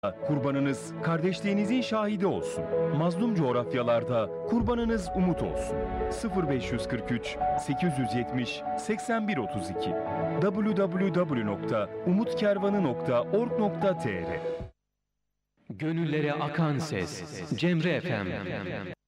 Kurbanınız kardeşliğinizin şahidi olsun. Mazlum coğrafyalarda kurbanınız umut olsun. 0543 870 8132 www.umutkervanı.org.tr Gönüllere akan ses Cemre FM.